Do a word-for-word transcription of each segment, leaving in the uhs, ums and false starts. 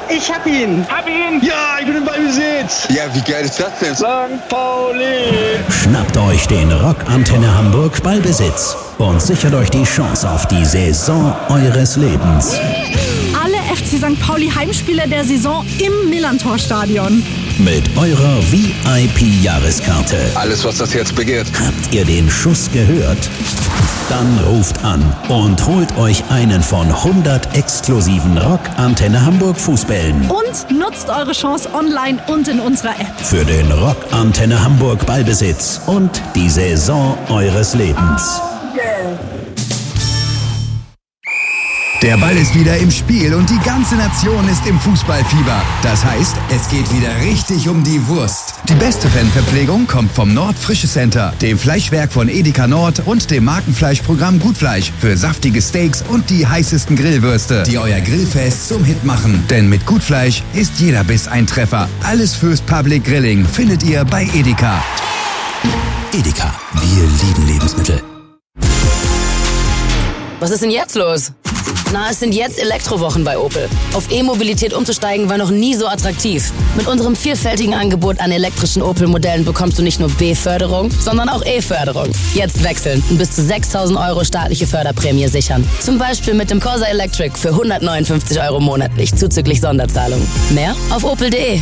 Ich hab ihn. Hab ihn. Ja, ich bin im Ballbesitz. Ja, wie geil ist das denn? Sankt Pauli. Schnappt euch den Rockantenne Hamburg Ballbesitz und sichert euch die Chance auf die Saison eures Lebens. Alle F C Sankt Pauli Heimspiele der Saison im Millantor-Stadion. Mit eurer V I P-Jahreskarte. Alles, was das Herz begehrt. Habt ihr den Schuss gehört? Dann ruft an und holt euch einen von hundert exklusiven Rockantenne Hamburg Fußbällen. Und nutzt eure Chance online und in unserer App. Für den Rockantenne Hamburg Ballbesitz und die Saison eures Lebens. Der Ball ist wieder im Spiel und die ganze Nation ist im Fußballfieber. Das heißt, es geht wieder richtig um die Wurst. Die beste Fanverpflegung kommt vom Nord Frische Center, dem Fleischwerk von Edeka Nord und dem Markenfleischprogramm Gutfleisch für saftige Steaks und die heißesten Grillwürste, die euer Grillfest zum Hit machen. Denn mit Gutfleisch ist jeder Biss ein Treffer. Alles fürs Public Grilling findet ihr bei Edeka. Edeka, wir lieben Lebensmittel. Was ist denn jetzt los? Na, es sind jetzt Elektrowochen bei Opel. Auf E-Mobilität umzusteigen war noch nie so attraktiv. Mit unserem vielfältigen Angebot an elektrischen Opel-Modellen bekommst du nicht nur B-Förderung, sondern auch E-Förderung. Jetzt wechseln und bis zu sechstausend Euro staatliche Förderprämie sichern. Zum Beispiel mit dem Corsa Electric für hundertneunundfünfzig Euro monatlich, zuzüglich Sonderzahlung. Mehr auf opel punkt de.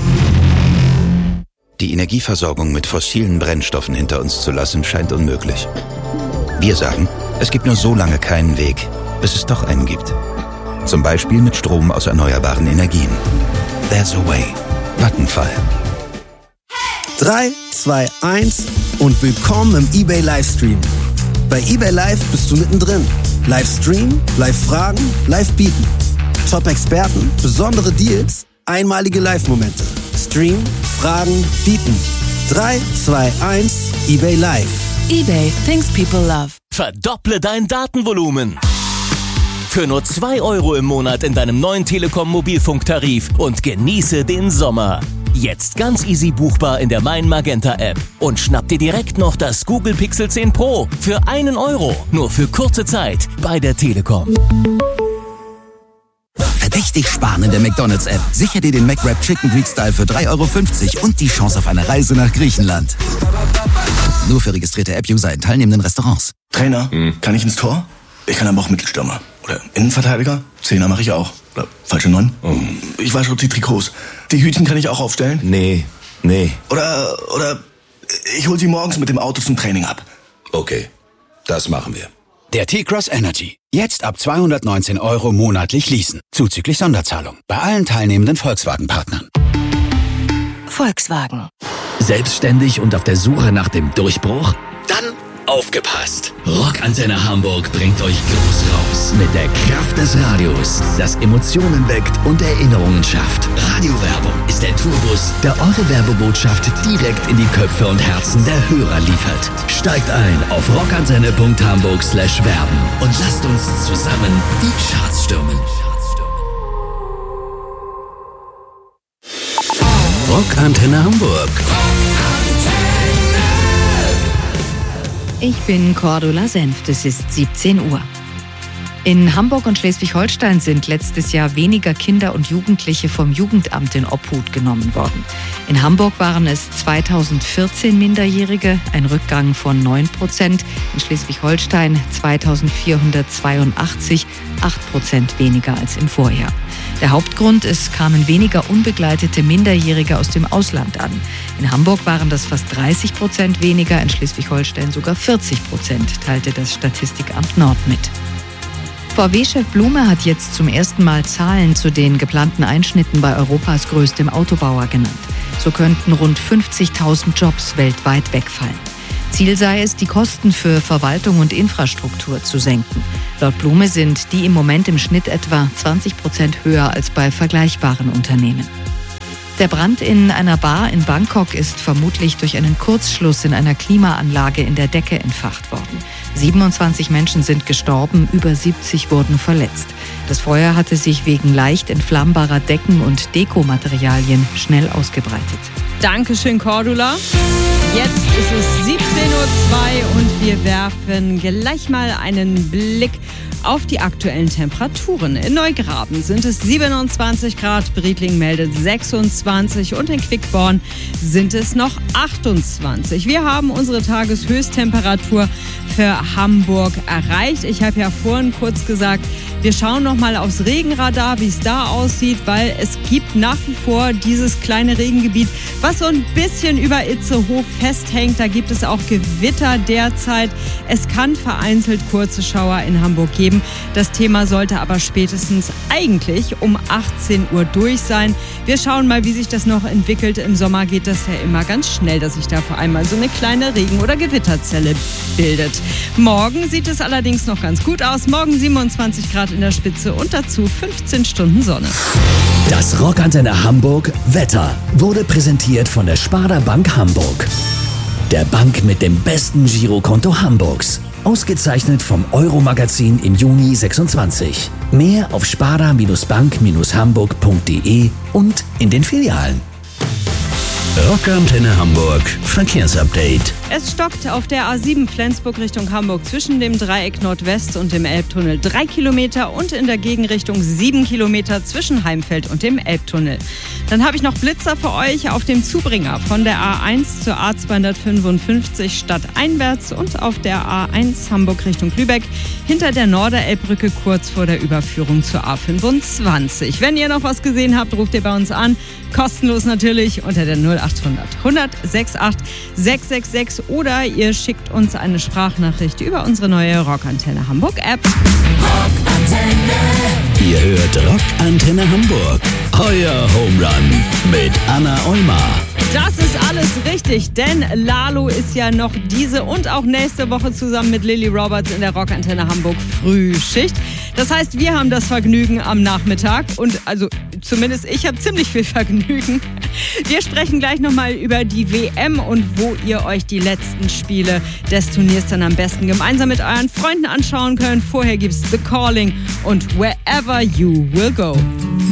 Die Energieversorgung mit fossilen Brennstoffen hinter uns zu lassen, scheint unmöglich. Wir sagen, es gibt nur so lange keinen Weg, bis es doch einen gibt. Zum Beispiel mit Strom aus erneuerbaren Energien. There's a way. Vattenfall. drei, zwei, eins und willkommen im eBay Livestream. Bei eBay Live bist du mittendrin. Livestream, Live-Fragen, Live-Bieten. Top-Experten, besondere Deals, einmalige Live-Momente. Stream, Fragen, Bieten. drei, zwei, eins, eBay Live. eBay, things people love. Verdopple dein Datenvolumen. Für nur zwei Euro im Monat in deinem neuen Telekom-Mobilfunktarif und genieße den Sommer. Jetzt ganz easy buchbar in der Mein Magenta App. Und schnapp dir direkt noch das Google Pixel zehn Pro für einen Euro. Nur für kurze Zeit bei der Telekom. Verdächtig sparen in der McDonald's-App. Sicher dir den McWrap Chicken Greek Style für drei Euro fünfzig und die Chance auf eine Reise nach Griechenland. Nur für registrierte App-User in teilnehmenden Restaurants. Trainer, hm. kann ich ins Tor? Ich kann aber auch Mittelstürmer. Oder Innenverteidiger? Zehner mache ich auch. Oder falsche Neun? Oh. Ich wasche die Trikots. Die Hütchen kann ich auch aufstellen? Nee, nee. Oder, oder ich hol sie morgens mit dem Auto zum Training ab. Okay, das machen wir. Der T-Cross Energy. Jetzt ab zweihundertneunzehn Euro monatlich leasen. Zuzüglich Sonderzahlung. Bei allen teilnehmenden Volkswagen-Partnern. Volkswagen. Selbstständig und auf der Suche nach dem Durchbruch? Dann aufgepasst! Rockantenne Hamburg bringt euch groß raus mit der Kraft des Radios, das Emotionen weckt und Erinnerungen schafft. Radiowerbung ist der Tourbus, der eure Werbebotschaft direkt in die Köpfe und Herzen der Hörer liefert. Steigt ein auf rockantenne punkt hamburg slash werben und lasst uns zusammen die Charts stürmen. Rockantenne Hamburg. Ich bin Cordula Senft, es ist siebzehn Uhr. In Hamburg und Schleswig-Holstein sind letztes Jahr weniger Kinder und Jugendliche vom Jugendamt in Obhut genommen worden. In Hamburg waren es zweitausendvierzehn Minderjährige, ein Rückgang von neun Prozent. In Schleswig-Holstein zweitausendvierhundertzweiundachtzig, acht Prozent weniger als im Vorjahr. Der Hauptgrund, es kamen weniger unbegleitete Minderjährige aus dem Ausland an. In Hamburg waren das fast dreißig Prozent weniger, in Schleswig-Holstein sogar vierzig Prozent, teilte das Statistikamt Nord mit. V W-Chef Blume hat jetzt zum ersten Mal Zahlen zu den geplanten Einschnitten bei Europas größtem Autobauer genannt. So könnten rund fünfzigtausend Jobs weltweit wegfallen. Ziel sei es, die Kosten für Verwaltung und Infrastruktur zu senken. Laut Blume sind die im Moment im Schnitt etwa zwanzig Prozent höher als bei vergleichbaren Unternehmen. Der Brand in einer Bar in Bangkok ist vermutlich durch einen Kurzschluss in einer Klimaanlage in der Decke entfacht worden. siebenundzwanzig Menschen sind gestorben, über siebzig wurden verletzt. Das Feuer hatte sich wegen leicht entflammbarer Decken und Dekomaterialien schnell ausgebreitet. Dankeschön, Cordula. Jetzt ist es siebzehn Uhr zwei und wir werfen gleich mal einen Blick auf die aktuellen Temperaturen. In Neugraben sind es siebenundzwanzig Grad, Briedling meldet sechsundzwanzig und in Quickborn sind es noch achtundzwanzig. Wir haben unsere Tageshöchsttemperatur für Hamburg erreicht. Ich habe ja vorhin kurz gesagt, wir schauen noch mal aufs Regenradar, wie es da aussieht, weil es gibt nach wie vor dieses kleine Regengebiet, was so ein bisschen über Itzehoe festhängt. Da gibt es auch Gewitter derzeit. Es kann vereinzelt kurze Schauer in Hamburg geben. Das Thema sollte aber spätestens eigentlich um achtzehn Uhr durch sein. Wir schauen mal, wie sich das noch entwickelt. Im Sommer geht das ja immer ganz schnell, dass sich da vor allem mal so eine kleine Regen- oder Gewitterzelle bildet. Morgen sieht es allerdings noch ganz gut aus. Morgen siebenundzwanzig Grad in der Spitze und dazu fünfzehn Stunden Sonne. Das Rockantenne Hamburg Wetter wurde präsentiert von der Sparda Bank Hamburg. Der Bank mit dem besten Girokonto Hamburgs. Ausgezeichnet vom Euro-Magazin im Juni sechsundzwanzig. Mehr auf sparda-bank-hamburg punkt de und in den Filialen. Rockantenne Hamburg Verkehrsupdate. Es stockt auf der A sieben Flensburg Richtung Hamburg zwischen dem Dreieck Nordwest und dem Elbtunnel drei Kilometer und in der Gegenrichtung sieben Kilometer zwischen Heimfeld und dem Elbtunnel. Dann habe ich noch Blitzer für euch auf dem Zubringer von der A eins zur A zweihundertfünfundfünfzig stadteinwärts und auf der A eins Hamburg Richtung Lübeck hinter der Norderelbbrücke kurz vor der Überführung zur A fünfundzwanzig. Wenn ihr noch was gesehen habt, ruft ihr bei uns an. Kostenlos natürlich unter der null achthundert hundert achtundachtzig sechshundertsechsundsechzig oder ihr schickt uns eine Sprachnachricht über unsere neue Rockantenne Hamburg App. Rockantenne. Ihr hört Rockantenne Hamburg. Euer Home Run mit Anna Eumar. Das ist alles richtig, denn Lalo ist ja noch diese und auch nächste Woche zusammen mit Lily Roberts in der Rockantenne Hamburg Frühschicht. Das heißt, wir haben das Vergnügen am Nachmittag und also zumindest ich habe ziemlich viel Vergnügen. Wir sprechen gleich nochmal über die W M und wo ihr euch die letzten Spiele des Turniers dann am besten gemeinsam mit euren Freunden anschauen könnt. Vorher gibt's The Calling und Wherever You Will Go.